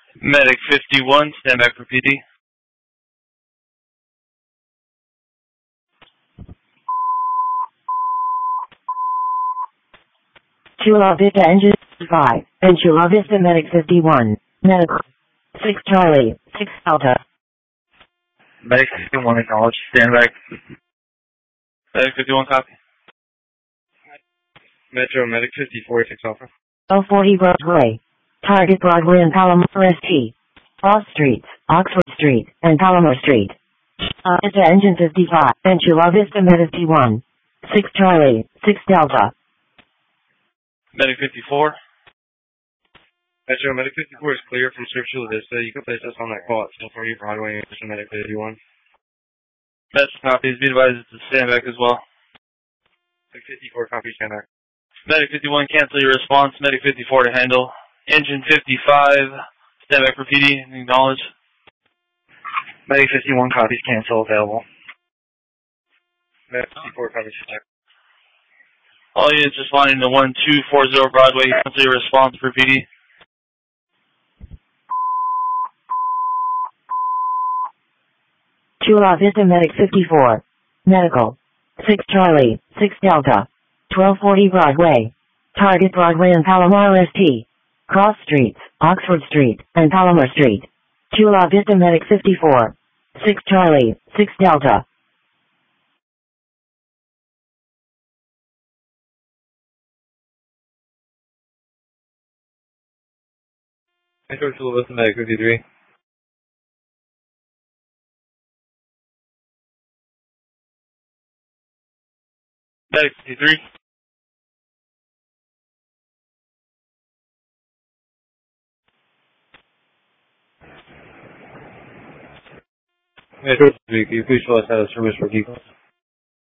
Medic 51, stand back for PD. Chula Vista Engine 5, and Chula Vista Medic 51, Medical 6 Charlie, 6 Delta. Medic 51, acknowledge, stand back. Medic 51, copy. Metro, Medic 54, 6 Alpha. 040 Broadway. Target Broadway and Palomar ST. Cross Streets, Oxford Street, and Palomar Street. Vista Engine 55, and Chula Vista Medic 51, 6 Charlie, 6 Delta. Medic 54. Metro, Medic 54 is clear from Surf Chula Vista. You can place us on that call at 040 Broadway and Medic 51. Metro, copies. Be advised to stand back as well. Medic 54, copy, stand back. Medic 51, cancel your response. Medic 54 to handle. Engine 55, stand back for PD, acknowledge. Medic 51, copies, cancel, available. Medic 54, copies, stand back. All units responding to 1240 Broadway, cancel your response for PD. Chula Vista Medic 54, Medical 6 Charlie, 6 Delta, 1240 Broadway. Target Broadway and Palomar ST. Cross Streets, Oxford Street, and Palomar Street. Chula Vista Medic 54, 6 Charlie, 6 Delta. Metro, Chula Vista Medic 53. Medic 53. Metro, can you please show us how to service for vehicles?